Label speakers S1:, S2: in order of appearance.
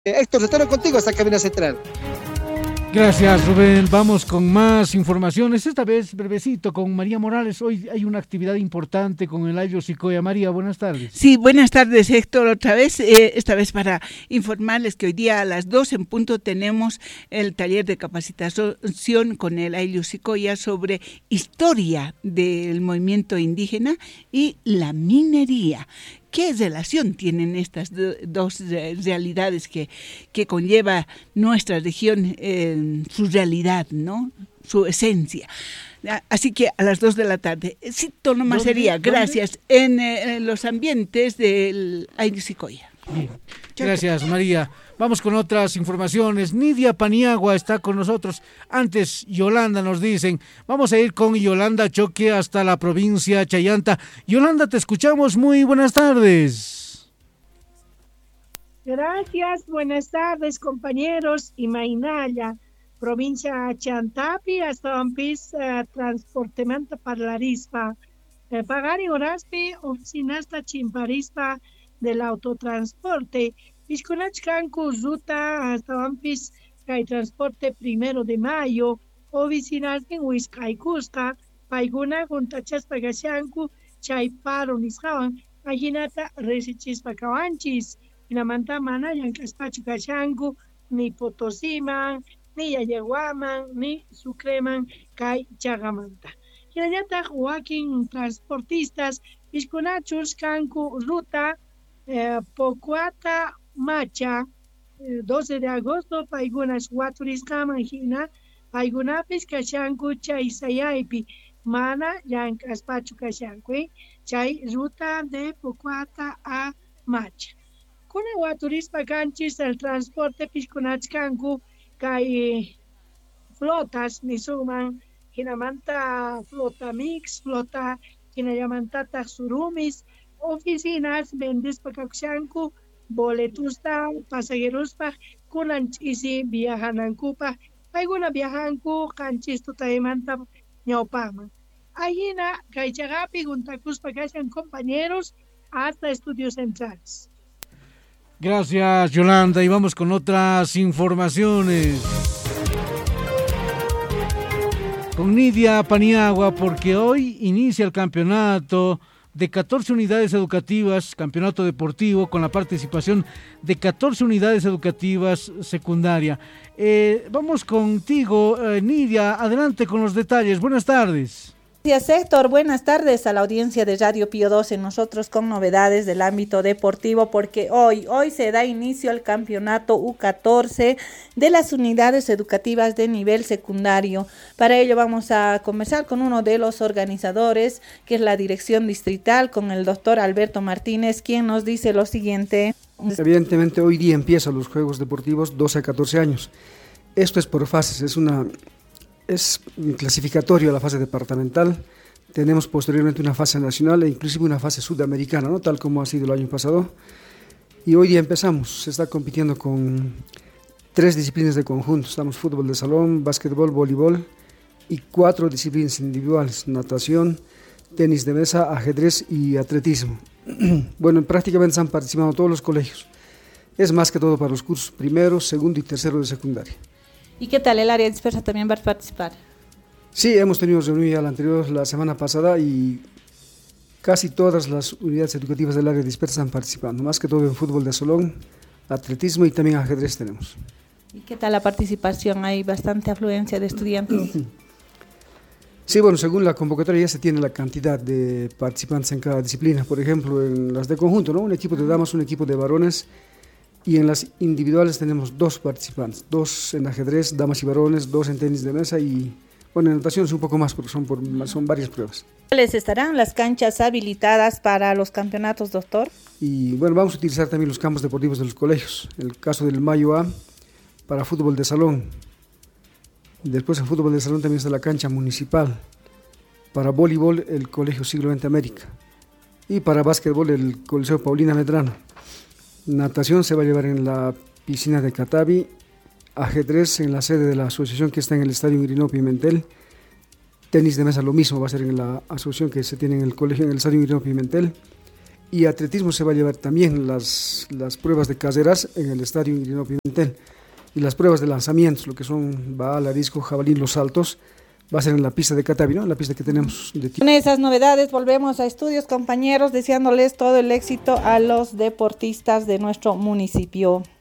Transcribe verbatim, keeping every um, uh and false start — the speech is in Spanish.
S1: Eh, Héctor, retorno contigo hasta Cabina Central.
S2: Gracias, Rubén. Vamos con más informaciones, esta vez brevecito con María Morales. Hoy hay una actividad importante con el Aylus Icoya. María, buenas tardes.
S3: Sí, buenas tardes, Héctor, otra vez, eh, esta vez para informarles que hoy día a las dos en punto tenemos el taller de capacitación con el Aylus Icoya sobre historia del movimiento indígena y la minería. ¿Qué relación tienen estas do, dos realidades que, que conlleva nuestra región, eh, su realidad, ¿no? Su esencia? Así que a las dos de la tarde. Sí, nomás sería, gracias, en, eh, en los ambientes del Aylus Icoya.
S2: Bien. Gracias, María. Vamos con otras informaciones. Nidia Paniagua está con nosotros. Antes, Yolanda nos dicen. Vamos a ir con Yolanda Choque hasta la provincia Chayanta. Yolanda, te escuchamos. Muy buenas tardes.
S4: Gracias, buenas tardes, compañeros. Y Mainaya, provincia Chantapi, hasta Ampis, uh, transportemanta parlarispa. Eh, Pagari Oraspi, oficinasta Chimparispa del autotransporte. Pisconachcancu, Ruta, hasta Ampis, Kai Transporte Primero de Mayo, oficinas en Huizcaycusca, Paiguna, Juntachas Pagashancu, Chaiparo, Nisjawan, Ajinata, Resichispa Cawanchis, Inamanta Mana, Yancaspachu Cashancu, ni Potosiman, ni Yayaguaman, ni Sucreman, Kai Chagamanta. Yayata, Joaquín, transportistas, Pisconachus, Cancu, Ruta, eh, Pocuata, Macha, eh, doce de agosto, Paigunas Waturis Kamajina, Paigunapi's Kashanku, Chay Sayaipi, Mana, Yancas Pachu Kashanku, Chay Ruta de Pocuata a Macha. Kuna Waturis Pacanchis, el transporte Pisconachcancu, Kai flotas, Nisuman, Hinamanta, flota mix, flota, Hinayamantata Surumis, oficinas, Bendis Pacaxancu, boletusta, pasajerospa, kunanchisi viajanankupa, paiguna viajanku, kanchisto taimanta, ñaupama. Ayina, Kaichagapi, Guntakuspa, Kachan compañeros, hasta estudios centrales.
S2: Gracias, Yolanda, y vamos con otras informaciones. Con Nidia Paniagua, porque hoy inicia el campeonato de catorce unidades educativas, campeonato deportivo con la participación de catorce unidades educativas secundaria. Eh, vamos contigo, eh, Nidia, adelante con los detalles. Buenas tardes.
S5: Gracias, Héctor. Buenas tardes a la audiencia de Radio Pío doce. Nosotros con novedades del ámbito deportivo, porque hoy, hoy se da inicio al campeonato U catorce de las unidades educativas de nivel secundario. Para ello vamos a conversar con uno de los organizadores, que es la dirección distrital, con el doctor Alberto Martínez, quien nos dice lo siguiente.
S6: Evidentemente hoy día empiezan los Juegos Deportivos doce a catorce años. Esto es por fases, es una... Es clasificatorio a la fase departamental, tenemos posteriormente una fase nacional e inclusive una fase sudamericana, ¿no? Tal como ha sido el año pasado. Y hoy día empezamos, se está compitiendo con tres disciplinas de conjunto, estamos fútbol de salón, básquetbol, voleibol y cuatro disciplinas individuales, natación, tenis de mesa, ajedrez y atletismo. Bueno, prácticamente han participado todos los colegios, es más que todo para los cursos primero, segundo y tercero de secundaria.
S5: ¿Y qué tal el área dispersa también va a participar?
S6: Sí, hemos tenido reunión ya la anterior, la semana pasada, y casi todas las unidades educativas del área dispersa están participando, más que todo en fútbol de salón, atletismo y también ajedrez tenemos.
S5: ¿Y qué tal la participación? ¿Hay bastante afluencia de estudiantes?
S6: Sí, bueno, según la convocatoria ya se tiene la cantidad de participantes en cada disciplina. Por ejemplo, en las de conjunto, ¿no? Un equipo de damas, un equipo de varones. Y en las individuales tenemos dos participantes, dos en ajedrez, damas y varones, dos en tenis de mesa y, bueno, en natación es un poco más porque son, por, son varias pruebas.
S5: ¿Les estarán las canchas habilitadas para los campeonatos, doctor?
S6: Y bueno, vamos a utilizar también los campos deportivos de los colegios. En el caso del Mayo A, para fútbol de salón. Después en fútbol de salón también está la cancha municipal. Para voleibol, el Colegio Siglo veinte América. Y para básquetbol, el Coliseo Paulina Medrano. Natación se va a llevar en la piscina de Catavi, ajedrez en la sede de la asociación que está en el Estadio Irineo Pimentel, tenis de mesa lo mismo va a ser en la asociación que se tiene en el colegio en el Estadio Irineo Pimentel, Y atletismo se va a llevar también las, las pruebas de carreras en el estadio Ingeniero Pimentel. Y las pruebas de lanzamientos, lo que son bala, disco, jabalí, los saltos, va a ser en la pista de Catavi, ¿no? En la pista que tenemos de
S5: Con esas novedades volvemos a estudios, compañeros, deseándoles todo el éxito a los deportistas de nuestro municipio.